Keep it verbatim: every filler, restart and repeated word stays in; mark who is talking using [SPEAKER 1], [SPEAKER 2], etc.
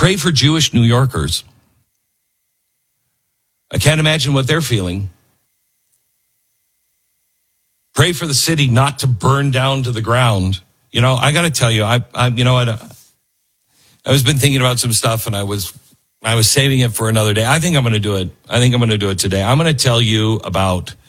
[SPEAKER 1] Pray for Jewish New Yorkers. I can't imagine what they're feeling. Pray for the city not to burn down to the ground. You know, I got to tell you, I, I, you know what? I, I was been thinking about some stuff, and I was, I was saving it for another day. I think I'm going to do it. I think I'm going to do it today. I'm going to tell you about